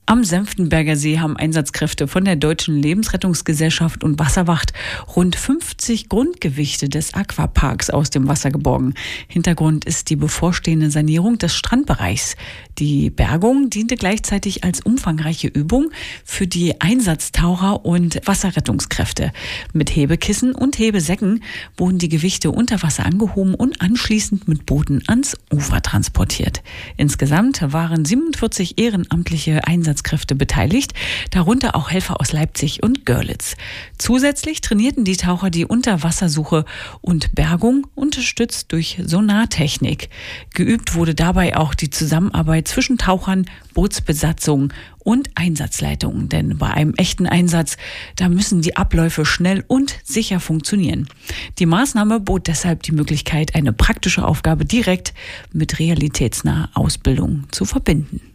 Am Senftenberger See haben Einsatzkräfte von der Deutschen Lebensrettungsgesellschaft und Wasserwacht rund 50 Grundgewichte des Aquaparks aus dem Wasser geborgen. Hintergrund ist die bevorstehende Sanierung des Strandbereichs. Die Bergung diente gleichzeitig als umfangreiche Übung für die Einsatztaucher und Wasserrettungskräfte. Mit Hebekissen und Hebesäcken wurden die Gewichte unter Wasser angehoben und anschließend mit Booten ans Ufer transportiert. Insgesamt waren 47 ehrenamtliche Einsatzkräfte beteiligt, darunter auch Helfer aus Leipzig und Görlitz. Zusätzlich trainierten die Taucher die Unterwassersuche und Bergung, unterstützt durch Sonartechnik. Geübt wurde dabei auch die Zusammenarbeit zwischen Tauchern, Bootsbesatzungen und Einsatzleitungen. Denn bei einem echten Einsatz, da müssen die Abläufe schnell und sicher funktionieren. Die Maßnahme bot deshalb die Möglichkeit, eine praktische Aufgabe direkt mit realitätsnaher Ausbildung zu verbinden.